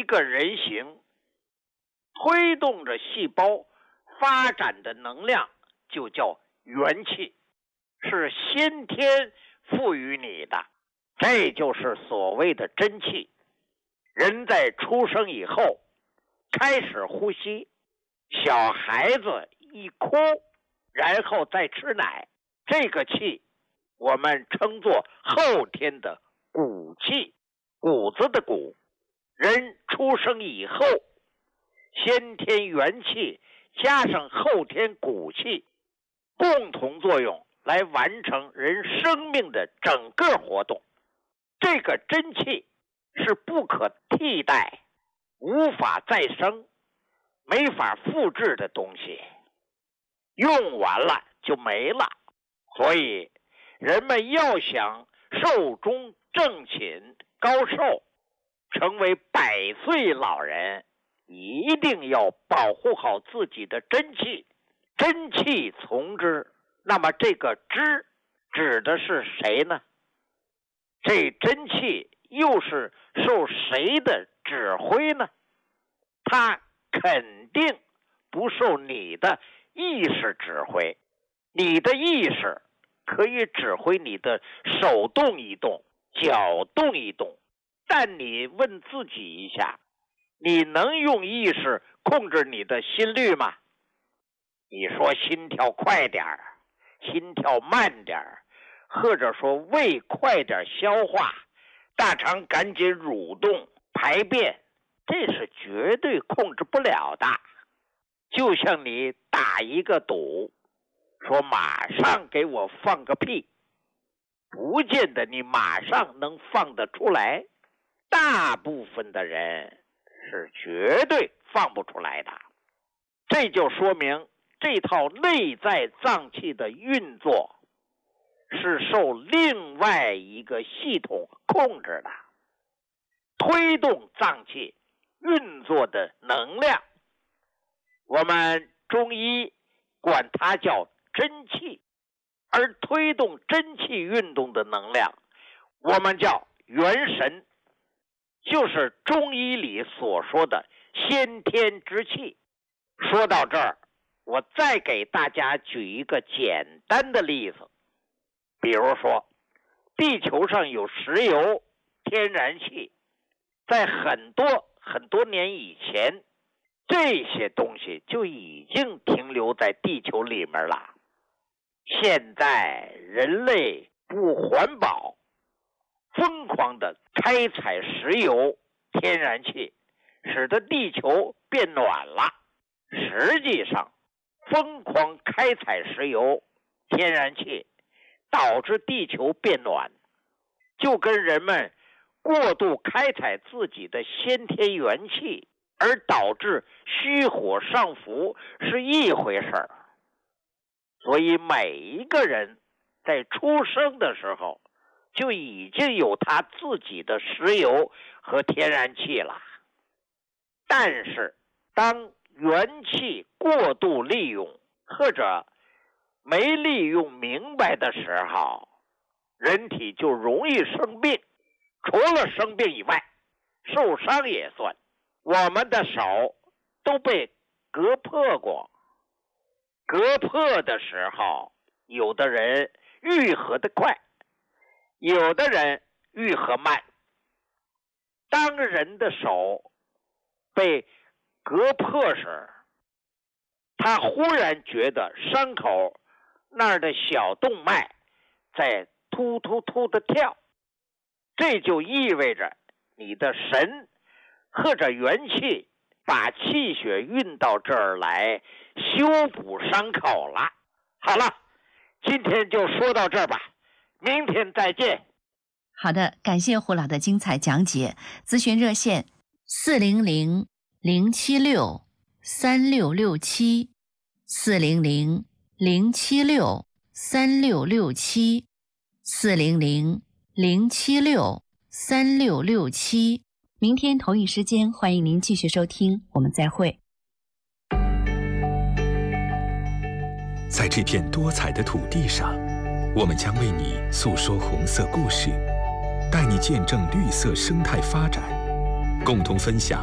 一个人形，推动着细胞发展的能量就叫元气，是先天赋予你的，这就是所谓的真气。人在出生以后开始呼吸，小孩子一哭，然后再吃奶，这个气我们称作后天的骨气，谷子的谷。人出生以后，先天元气加上后天骨气，共同作用来完成人生命的整个活动。这个真气是不可替代、无法再生、没法复制的东西，用完了就没了。所以人们要想寿终正寝、高寿，成为100岁老人，一定要保护好自己的真气。真气从之，那么这个之指的是谁呢？这真气又是受谁的指挥呢？它肯定不受你的意识指挥。你的意识可以指挥你的手动一动，脚动一动，但你问自己一下，你能用意识控制你的心率吗？你说心跳快点儿，心跳慢点儿，或者说胃快点消化，大肠赶紧蠕动排便，这是绝对控制不了的。就像你打一个赌，说马上给我放个屁，不见得你马上能放得出来，大部分的人是绝对放不出来的。这就说明这套内在脏器的运作是受另外一个系统控制的，推动脏器运作的能量，我们中医管它叫真气，而推动真气运动的能量我们叫元神，就是中医里所说的先天之气。说到这儿，我再给大家举一个简单的例子，比如说地球上有石油、天然气，在很多年以前，这些东西就已经停留在地球里面了。现在人类不环保，疯狂的开采石油、天然气，使得地球变暖了。实际上疯狂开采石油、天然气导致地球变暖，就跟人们过度开采自己的先天元气而导致虚火上浮是一回事儿。所以每一个人在出生的时候就已经有他自己的石油和天然气了。但是当元气过度利用或者没利用明白的时候，人体就容易生病。除了生病以外，受伤也算。我们的手都被割破过，割破的时候，有的人愈合的快，有的人愈合慢。当人的手被割破时，他忽然觉得伤口那儿的小动脉在突突突的跳，这就意味着你的神或者元气把气血运到这儿来修补伤口了。好了，今天就说到这儿吧，明天再见。 好的，感谢胡老的精彩讲解。咨询热线400-076-3667 400-076-3667 400-076-3667。明天同一时间，欢迎您继续收听，我们再会。 在这片多彩的土地上，我们将为你诉说红色故事，带你见证绿色生态发展，共同分享